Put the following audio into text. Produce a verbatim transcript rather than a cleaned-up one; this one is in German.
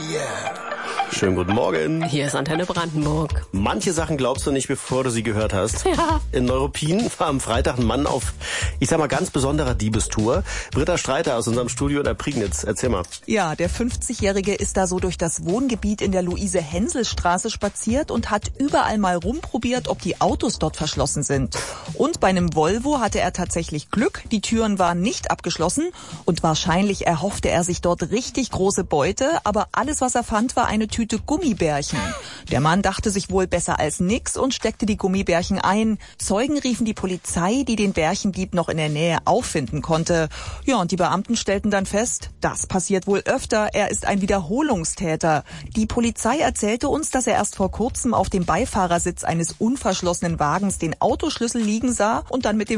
Schönen guten Morgen. Hier ist Antenne Brandenburg. Manche Sachen glaubst du nicht, bevor du sie gehört hast. Ja. In Neuruppin war am Freitag ein Mann auf, ich sag mal, ganz besonderer Diebestour. Britta Streiter aus unserem Studio in der Prignitz. Erzähl mal. Ja, der fünfzigjährige ist da so durch das Wohngebiet in der Luise-Hensel-Straße spaziert und hat überall mal rumprobiert, ob die Autos dort verschlossen sind. Und bei einem Volvo hatte er tatsächlich Glück. Die Türen waren nicht abgeschlossen und wahrscheinlich erhoffte er sich dort richtig große Beute. Aber alles, was er fand, war eine Tüte Gummibärchen. Der Mann dachte sich wohl besser als nix und steckte die Gummibärchen ein. Zeugen riefen die Polizei, die den Bärchendieb noch in der Nähe auffinden konnte. Ja, und die Beamten stellten dann fest, das passiert wohl öfter. Er ist ein Wiederholungstäter. Die Polizei erzählte uns, dass er erst vor kurzem auf dem Beifahrersitz eines unverschlossenen Wagens den Autoschlüssel liegen sah und dann mit dem